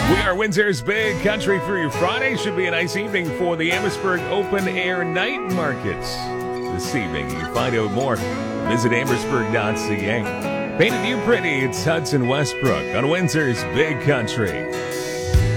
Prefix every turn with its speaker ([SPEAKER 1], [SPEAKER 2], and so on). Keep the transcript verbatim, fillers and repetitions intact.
[SPEAKER 1] We are Windsor's Big Country for your Friday. Should be a nice evening for the Amherstburg Open Air Night Markets. This evening, you can find out more. Visit amherstburg dot c a. Painted you pretty, it's Hudson Westbrook on Windsor's Big Country.